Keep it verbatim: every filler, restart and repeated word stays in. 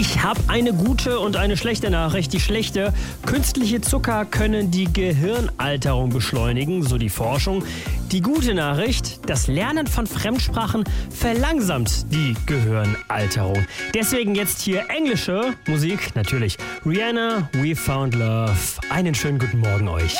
Ich habe eine gute und eine schlechte Nachricht. Die schlechte: Künstliche Zucker können die Gehirnalterung beschleunigen, so die Forschung. Die gute Nachricht: Das Lernen von Fremdsprachen verlangsamt die Gehirnalterung. Deswegen jetzt hier englische Musik, natürlich. Rihanna, We Found Love. Einen schönen guten Morgen euch.